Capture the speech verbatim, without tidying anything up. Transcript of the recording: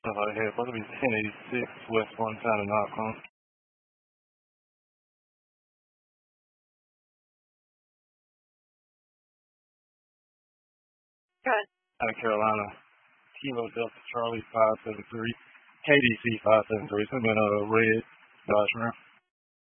Stuff out here. Supposed to be ten eighty-six West Montana, Knoxville. Good. Out of Carolina. Kilo Delta Charlie five seven three. K D C five seven three. It's been a red Dodge Ram.